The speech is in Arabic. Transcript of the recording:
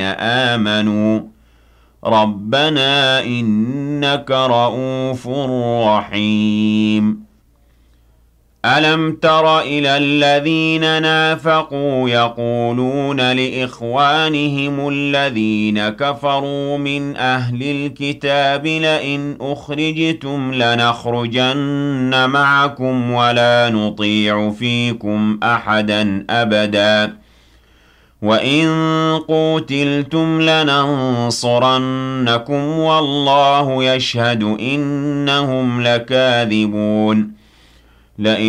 آمنوا ربنا إنك رؤوف رحيم ألم تر إلى الذين نافقوا يقولون لإخوانهم الذين كفروا من أهل الكتاب لئن أخرجتم لنخرجن معكم ولا نطيع فيكم أحدا أبدا وإن قوتلتم لننصرنكم والله يشهد إنهم لكاذبون لئن